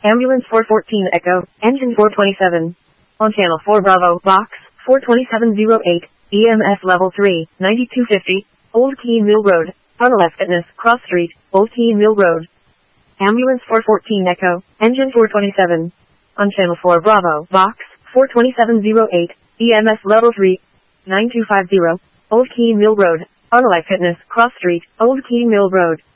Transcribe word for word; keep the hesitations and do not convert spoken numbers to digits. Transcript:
Ambulance four fourteen Echo, engine four twenty-seven. On channel four Bravo, box four twenty-seven oh eight, E M S level three, ninety-two fifty, Old Keene Mill Road, Tunnel F Fitness, Cross Street, Old Keene Mill Road. Ambulance four fourteen Echo, engine four twenty-seven. On channel four Bravo, box four twenty-seven oh eight, E M S level three, nine two five zero, Old Keene Mill Road, Tunnel F Fitness, Cross Street, Old Keene Mill Road.